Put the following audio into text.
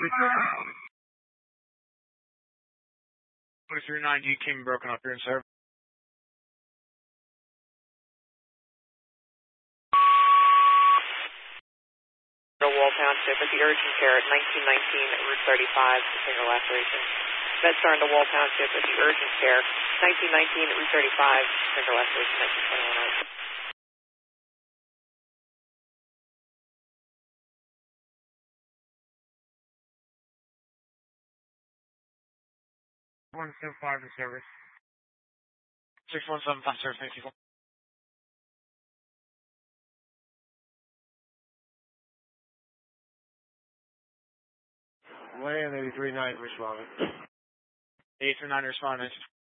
239, you came broken up here in service. Wall Township at the urgent care at 1919 Route 35, finger laceration. MedStar into Wall Township at the urgent care, 1919 Route 35, finger laceration, 1921. 175 to service. 6175 service, thank you. Land 83-9 responding. 839 responding.